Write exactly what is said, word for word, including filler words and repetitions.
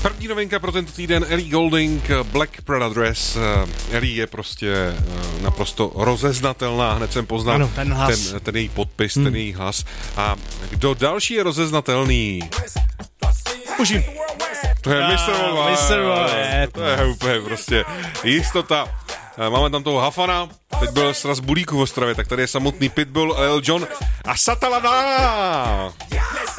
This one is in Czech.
První novinka pro tento týden, Ellie Goulding, Black Prada Dress. Ellie je prostě naprosto rozeznatelná, hned jsem poznal ano, ten, hlas. ten, ten její podpis, hmm. ten její hlas. A kdo další je rozeznatelný? Užím. To je mister Worldwide. mister Worldwide. To je úplně prostě jistota. Máme tam toho Hafana, teď byl sraz Bulíku v Ostravě, tak tady je samotný Pitbull, Lil Jon a Satalana.